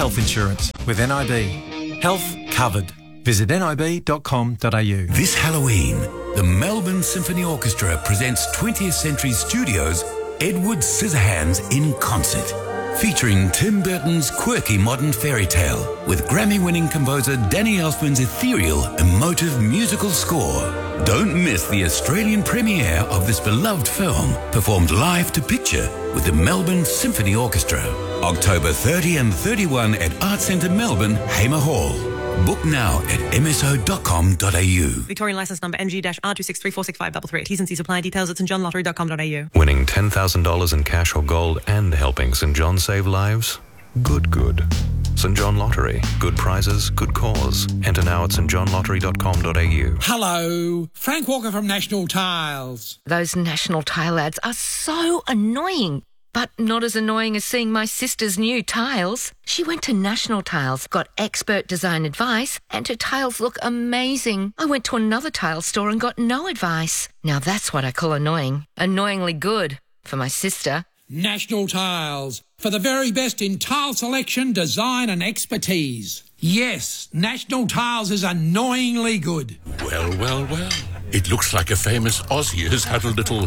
health insurance with NIB. Health covered. Visit nib.com.au. This Halloween, the Melbourne Symphony Orchestra presents 20th Century Studios' Edward Scissorhands in concert, featuring Tim Burton's quirky modern fairy tale with Grammy-winning composer Danny Elfman's ethereal, emotive musical score. Don't miss the Australian premiere of this beloved film, performed live to picture with the Melbourne Symphony Orchestra. October 30 and 31 at Arts Centre Melbourne, Hamer Hall. Book now at mso.com.au. Victorian licence number NG-R2634653. T's and C's apply. Details at stjohnlottery.com.au. Winning $10,000 in cash or gold and helping St John save lives? Good. St John Lottery. Good prizes, good cause. Enter now at stjohnlottery.com.au. Hello, Frank Walker from National Tiles. Those National Tile ads are so annoying. But not as annoying as seeing my sister's new tiles. She went to National Tiles, got expert design advice, and her tiles look amazing. I went to another tile store and got no advice. Now that's what I call annoying. Annoyingly good for my sister. National Tiles, for the very best in tile selection, design and expertise. Yes, National Tiles is annoyingly good. Well. It looks like a famous Aussie has had a little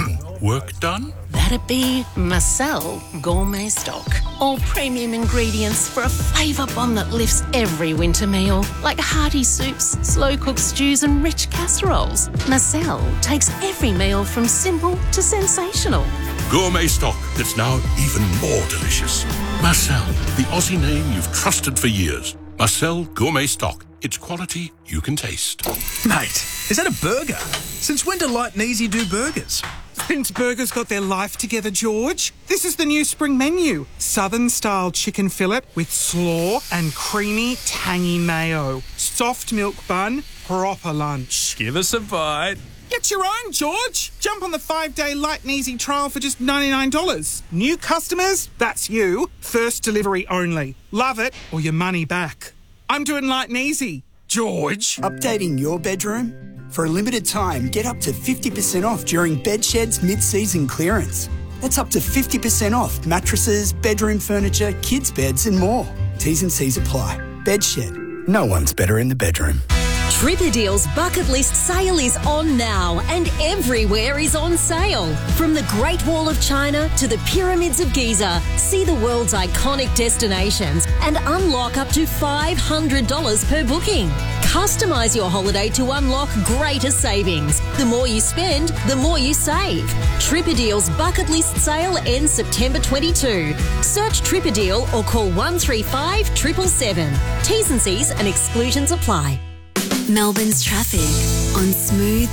work done. That'd be Marcel Gourmet Stock. All premium ingredients for a flavour bomb that lifts every winter meal, like hearty soups, slow-cooked stews and rich casseroles. Marcel takes every meal from simple to sensational. Gourmet stock that's now even more delicious. Marcel, the Aussie name you've trusted for years. Marcel Gourmet Stock. It's quality you can taste. Mate, is that a burger? Since when do Light and Easy do burgers? Since burgers got their life together, George. This is the new spring menu. Southern-style chicken fillet with slaw and creamy, tangy mayo. Soft milk bun, proper lunch. Give us a bite. Get your own, George. Jump on the 5-day Light and Easy trial for just $99. New customers, that's you. First delivery only. Love it or your money back. I'm doing Light and Easy. George. Updating your bedroom? For a limited time, get up to 50% off during Bedshed's mid-season clearance. That's up to 50% off mattresses, bedroom furniture, kids' beds and more. T's and C's apply. Bedshed. No one's better in the bedroom. Tripadeal's bucket list sale is on now and everywhere is on sale. From the Great Wall of China to the Pyramids of Giza, see the world's iconic destinations and unlock up to $500 per booking. Customise your holiday to unlock greater savings. The more you spend, the more you save. Tripadeal's bucket list sale ends September 22. Search Tripadeal or call 135 777. T's and C's and exclusions apply. Melbourne's traffic on Smooth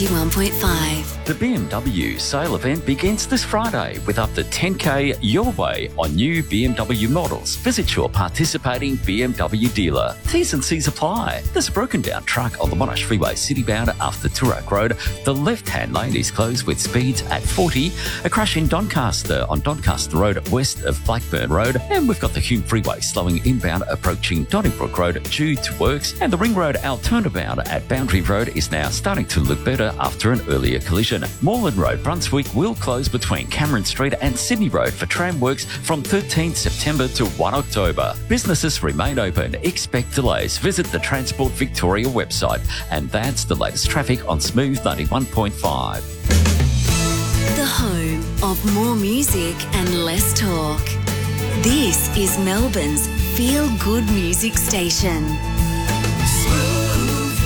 91.5. The BMW sale event begins this Friday with up to $10,000 your way on new BMW models. Visit your participating BMW dealer. T's and C's apply. There's a broken down truck on the Monash Freeway citybound after Toorak Road. The left-hand lane is closed with speeds at 40. A crash in Doncaster on Doncaster Road west of Blackburn Road. And we've got the Hume Freeway slowing inbound approaching Donnybrook Road due to works. And the Ring Road out turnabout at Boundary Road is now starting to look better after an earlier collision. Moreland Road, Brunswick will close between Cameron Street and Sydney Road for tram works from 13 September to 1 October. Businesses remain open. Expect delays. Visit the Transport Victoria website. And that's the latest traffic on Smooth 91.5. The home of more music and less talk. This is Melbourne's feel-good music station. Smooth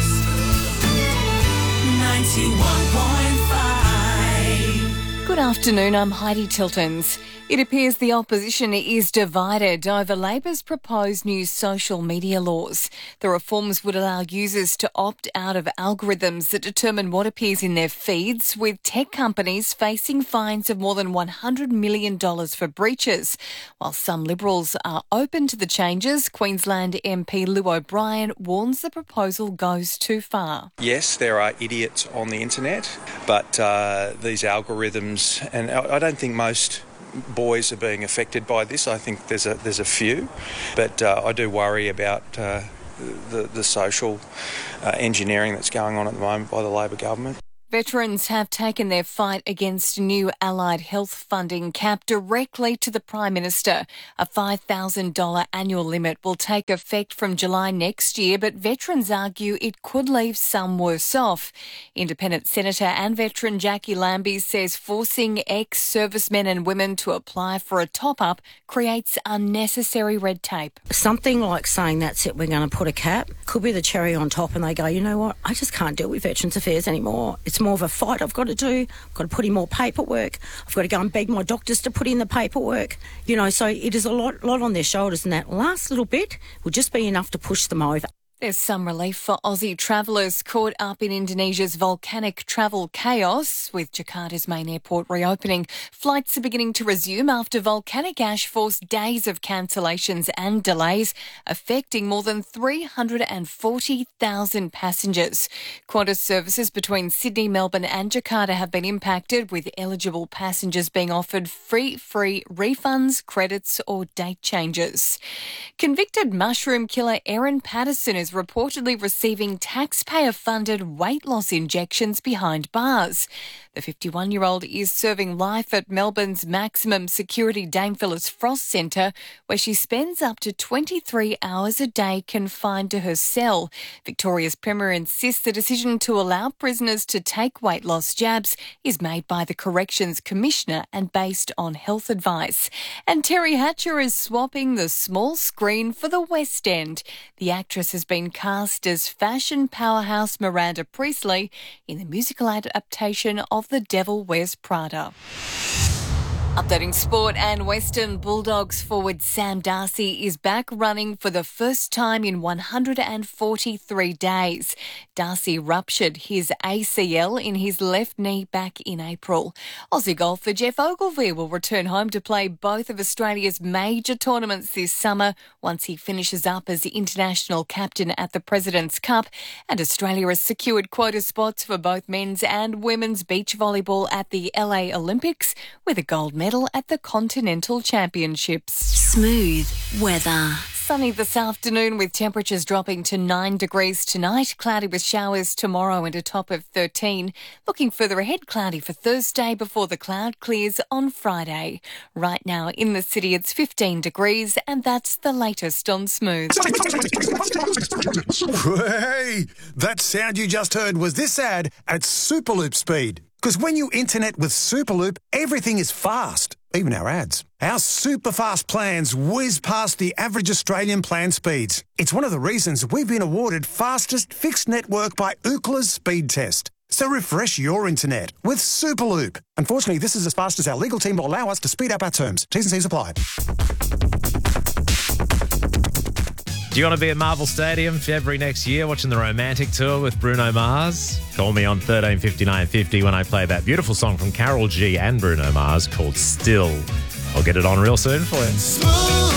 91.5. Good afternoon, I'm Heidi Tiltons. It appears the opposition is divided over Labor's proposed new social media laws. The reforms would allow users to opt out of algorithms that determine what appears in their feeds, with tech companies facing fines of more than $100 million for breaches. While some Liberals are open to the changes, Queensland MP Lou O'Brien warns the proposal goes too far. Yes, there are idiots on the internet, but these algorithms, and I don't think most boys are being affected by this. I think there's a few, but I do worry about the social engineering that's going on at the moment by the Labor government. Veterans have taken their fight against new allied health funding cap directly to the Prime Minister. A $5,000 annual limit will take effect from July next year, but veterans argue it could leave some worse off. Independent Senator and veteran Jackie Lambie says forcing ex-servicemen and women to apply for a top-up creates unnecessary red tape. Something like saying that's it, we're going to put a cap, could be the cherry on top, and they go, you know what, I just can't deal with Veterans Affairs anymore. It's more of a fight I've got to do. I've got to put in more paperwork. I've got to go and beg my doctors to put in the paperwork. You know, so it is a lot on their shoulders, and that last little bit will just be enough to push them over. There's some relief for Aussie travellers caught up in Indonesia's volcanic travel chaos. With Jakarta's main airport reopening, flights are beginning to resume after volcanic ash forced days of cancellations and delays, affecting more than 340,000 passengers. Qantas services between Sydney, Melbourne and Jakarta have been impacted, with eligible passengers being offered free refunds, credits or date changes. Convicted mushroom killer Erin Patterson is reportedly receiving taxpayer-funded weight loss injections behind bars. The 51-year-old is serving life at Melbourne's maximum security Dame Phyllis Frost Centre, where she spends up to 23 hours a day confined to her cell. Victoria's Premier insists the decision to allow prisoners to take weight loss jabs is made by the Corrections Commissioner and based on health advice. And Terry Hatcher is swapping the small screen for the West End. The actress has been cast as fashion powerhouse Miranda Priestley in the musical adaptation of The Devil Wears Prada. Updating sport, and Western Bulldogs forward Sam Darcy is back running for the first time in 143 days. Darcy ruptured his ACL in his left knee back in April. Aussie golfer Jeff Ogilvy will return home to play both of Australia's major tournaments this summer once he finishes up as the international captain at the President's Cup, and Australia has secured quota spots for both men's and women's beach volleyball at the LA Olympics, with a gold medal at the Continental Championships. Smooth weather. Sunny this afternoon with temperatures dropping to 9 degrees tonight. Cloudy with showers tomorrow and a top of 13. Looking further ahead, cloudy for Thursday before the cloud clears on Friday. Right now in the city it's 15 degrees, and that's the latest on Smooth. Hey, that sound you just heard was this ad at Superloop speed. Because when you internet with Superloop, everything is fast, even our ads. Our super fast plans whiz past the average Australian plan speeds. It's one of the reasons we've been awarded fastest fixed network by Ookla's speed test. So refresh your internet with Superloop. Unfortunately, this is as fast as our legal team will allow us to speed up our terms. T's and C's apply. Do you want to be at Marvel Stadium February next year watching the Romantic Tour with Bruno Mars? Call me on 13 59 50 when I play that beautiful song from Karol G and Bruno Mars called Still. I'll get it on real soon for you.